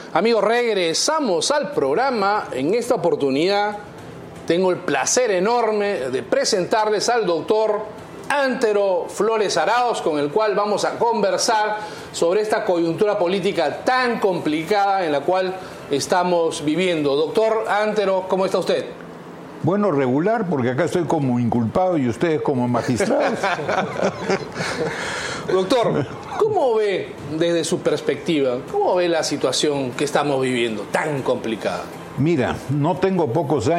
Amigos, regresamos al programa. En esta oportunidad tengo el placer enorme de presentarles al doctor Antero Flores Arauz, con el cual vamos a conversar sobre esta coyuntura política tan complicada en la cual estamos viviendo. Doctor Antero, ¿cómo está usted? Bueno, regular, porque acá estoy como inculpado y ustedes como magistrados. Doctor, ¿cómo ve desde su perspectiva, cómo ve la situación que estamos viviendo tan complicada? Mira, no tengo pocos años.